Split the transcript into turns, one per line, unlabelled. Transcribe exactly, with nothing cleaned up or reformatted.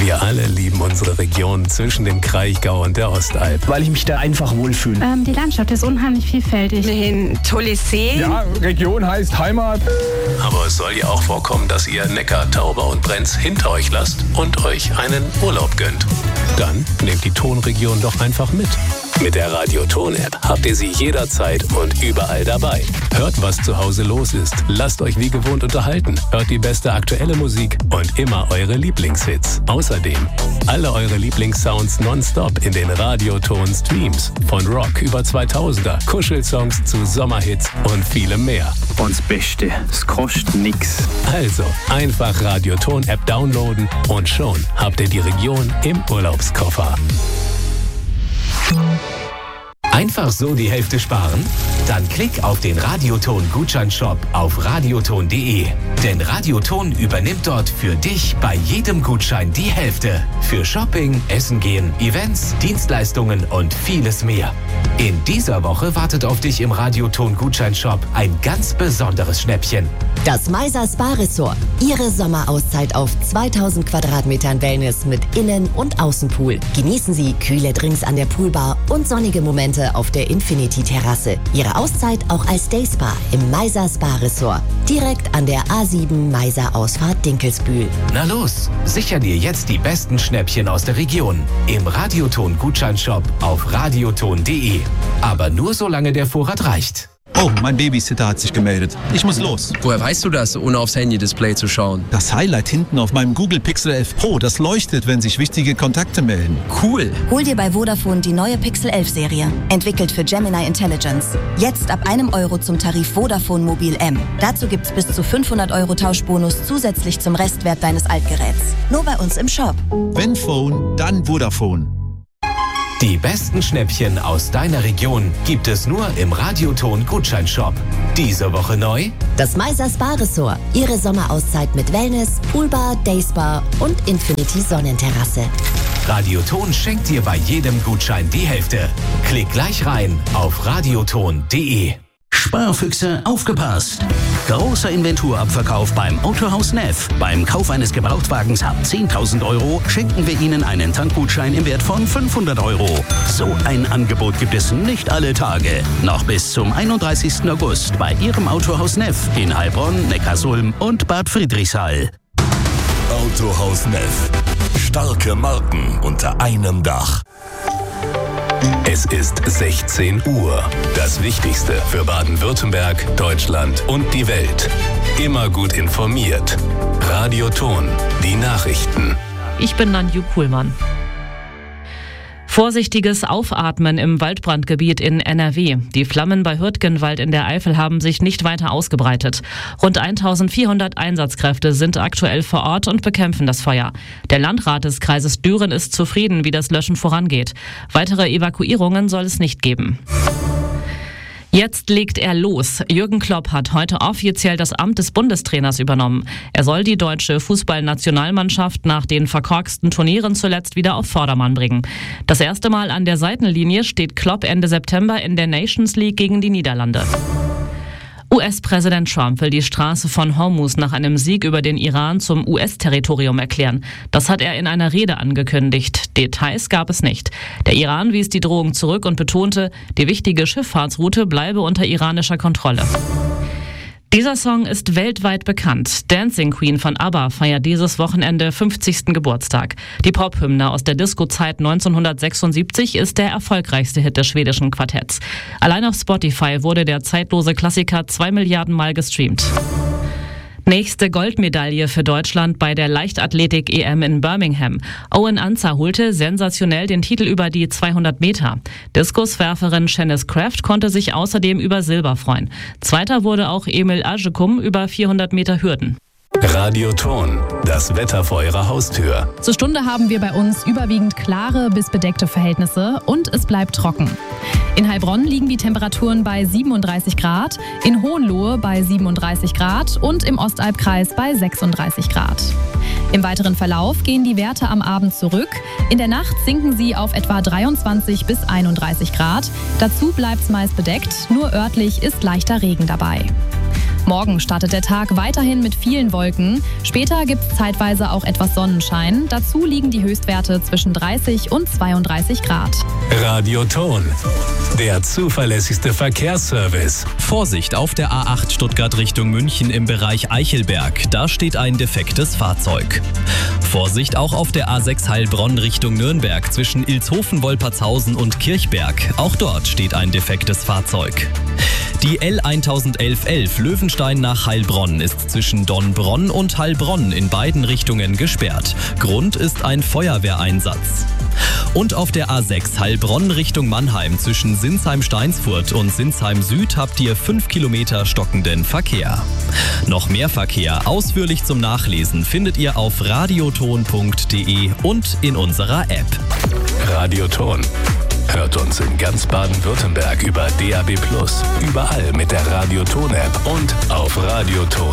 Wir alle lieben unsere Region zwischen dem Kraichgau und der Ostalb.
Weil ich mich da einfach wohlfühle.
Ähm, die Landschaft ist unheimlich vielfältig.
Ein tolles See.
Ja, Region heißt Heimat.
Aber es soll ja auch vorkommen, dass ihr Neckar, Tauber und Brenz hinter euch lasst und euch einen Urlaub gönnt. Dann nehmt die Tonregion doch einfach mit. Mit der Radio-Ton-App habt ihr sie jederzeit und überall dabei. Hört, was zu Hause los ist. Lasst euch wie gewohnt unterhalten. Hört die beste aktuelle Musik und immer eure Lieblingshits. Außerdem alle eure Lieblingssounds nonstop in den Radio-Ton-Streams. Von Rock über zweitausender, Kuschelsongs zu Sommerhits und vielem mehr.
Und das Beste, es kostet nix.
Also einfach Radio-Ton-App downloaden und schon habt ihr die Region im Urlaubskoffer.
Einfach so die Hälfte sparen? Dann klick auf den Radioton-Gutscheinshop auf radioton punkt de. Denn Radioton übernimmt dort für dich bei jedem Gutschein die Hälfte. Für Shopping, Essen gehen, Events, Dienstleistungen und vieles mehr. In dieser Woche wartet auf dich im Radioton-Gutscheinshop ein ganz besonderes Schnäppchen.
Das Meiser Spa Resort. Ihre Sommerauszeit auf zweitausend Quadratmetern Wellness mit Innen- und Außenpool. Genießen Sie kühle Drinks an der Poolbar und sonnige Momente auf der Infinity-Terrasse. Ihre Auszeit auch als Dayspa im Meiser Spa Resort. Direkt an der A sieben Meiser Ausfahrt Dinkelsbühl.
Na los, sicher dir jetzt die besten Schnäppchen aus der Region. Im Radioton-Gutscheinshop auf radioton punkt de. Aber nur solange der Vorrat reicht.
Oh, mein Babysitter hat sich gemeldet. Ich muss los.
Woher weißt du das, ohne aufs Handy-Display zu schauen?
Das Highlight hinten auf meinem Google Pixel elf Pro, das leuchtet, wenn sich wichtige Kontakte melden.
Cool.
Hol dir bei Vodafone die neue Pixel elf Serie. Entwickelt für Gemini Intelligence. Jetzt ab einem Euro zum Tarif Vodafone Mobil M. Dazu gibt's bis zu fünfhundert Euro Tauschbonus zusätzlich zum Restwert deines Altgeräts. Nur bei uns im Shop.
Wenn Phone, dann Vodafone.
Die besten Schnäppchen aus deiner Region gibt es nur im Radioton-Gutscheinshop. Diese Woche neu:
Das Meiser Spa Resort. Ihre Sommerauszeit mit Wellness, Poolbar, Dayspa und Infinity Sonnenterrasse.
Radioton schenkt dir bei jedem Gutschein die Hälfte. Klick gleich rein auf radioton punkt de.
Sparfüchse, aufgepasst! Großer Inventurabverkauf beim Autohaus Neff. Beim Kauf eines Gebrauchtwagens ab zehntausend Euro schenken wir Ihnen einen Tankgutschein im Wert von fünfhundert Euro. So ein Angebot gibt es nicht alle Tage. Noch bis zum einunddreißigsten August bei Ihrem Autohaus Neff in Heilbronn, Neckarsulm und Bad Friedrichshall.
Autohaus Neff. Starke Marken unter einem Dach.
Es ist sechzehn Uhr. Das Wichtigste für Baden-Württemberg, Deutschland und die Welt. Immer gut informiert. Radioton, die Nachrichten.
Ich bin Nanju Kuhlmann. Vorsichtiges Aufatmen im Waldbrandgebiet in N R W. Die Flammen bei Hürtgenwald in der Eifel haben sich nicht weiter ausgebreitet. Rund eintausendvierhundert Einsatzkräfte sind aktuell vor Ort und bekämpfen das Feuer. Der Landrat des Kreises Düren ist zufrieden, wie das Löschen vorangeht. Weitere Evakuierungen soll es nicht geben. Jetzt legt er los. Jürgen Klopp hat heute offiziell das Amt des Bundestrainers übernommen. Er soll die deutsche Fußballnationalmannschaft nach den verkorksten Turnieren zuletzt wieder auf Vordermann bringen. Das erste Mal an der Seitenlinie steht Klopp Ende September in der Nations League gegen die Niederlande. U S-Präsident Trump will die Straße von Hormuz nach einem Sieg über den Iran zum U S-Territorium erklären. Das hat er in einer Rede angekündigt. Details gab es nicht. Der Iran wies die Drohung zurück und betonte, die wichtige Schifffahrtsroute bleibe unter iranischer Kontrolle. Dieser Song ist weltweit bekannt. Dancing Queen von ABBA feiert dieses Wochenende fünfzigsten Geburtstag. Die Pop-Hymne aus der Disco-Zeit neunzehnhundertsechsundsiebzig ist der erfolgreichste Hit des schwedischen Quartetts. Allein auf Spotify wurde der zeitlose Klassiker zwei Milliarden Mal gestreamt. Nächste Goldmedaille für Deutschland bei der Leichtathletik-E M in Birmingham. Owen Ancer holte sensationell den Titel über die zweihundert Meter. Diskuswerferin Shanice Kraft konnte sich außerdem über Silber freuen. Zweiter wurde auch Emil Ajekum über vierhundert Meter Hürden.
Radioton, das Wetter vor Ihrer Haustür.
Zur Stunde haben wir bei uns überwiegend klare bis bedeckte Verhältnisse und es bleibt trocken. In Heilbronn liegen die Temperaturen bei siebenunddreißig Grad, in Hohenlohe bei siebenunddreißig Grad und im Ostalbkreis bei sechsunddreißig Grad. Im weiteren Verlauf gehen die Werte am Abend zurück. In der Nacht sinken sie auf etwa dreiundzwanzig bis einunddreißig Grad. Dazu bleibt es meist bedeckt, nur örtlich ist leichter Regen dabei. Morgen startet der Tag weiterhin mit vielen Wolken. Später gibt es zeitweise auch etwas Sonnenschein. Dazu liegen die Höchstwerte zwischen dreißig und zweiunddreißig Grad.
Radioton, der zuverlässigste Verkehrsservice.
Vorsicht auf der A acht Stuttgart Richtung München im Bereich Eichelberg. Da steht ein defektes Fahrzeug. Vorsicht auch auf der A sechs Heilbronn Richtung Nürnberg zwischen Ilshofen, Wolpertshausen und Kirchberg. Auch dort steht ein defektes Fahrzeug. Die L elf elf Löwenstein nach Heilbronn ist zwischen Donnbronn und Heilbronn in beiden Richtungen gesperrt. Grund ist ein Feuerwehreinsatz. Und auf der A sechs Heilbronn Richtung Mannheim zwischen Sinsheim-Steinsfurt und Sinsheim Süd habt ihr fünf Kilometer stockenden Verkehr. Noch mehr Verkehr ausführlich zum Nachlesen findet ihr auf radioton punkt de und in unserer App.
Radioton. Hört uns in ganz Baden-Württemberg über D A B plus, überall mit der Radioton-App und auf radioton